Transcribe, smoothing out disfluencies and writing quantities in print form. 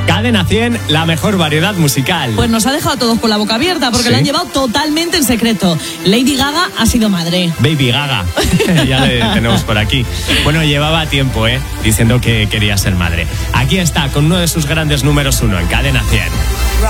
Cadena 100, la mejor variedad musical. Pues nos ha dejado a todos con la boca abierta porque lo han llevado totalmente en secreto. Lady Gaga ha sido madre. Baby Gaga, ya le tenemos por aquí. Bueno, llevaba tiempo, diciendo que quería ser madre. Aquí está, con uno de sus grandes números 1 en Cadena 100.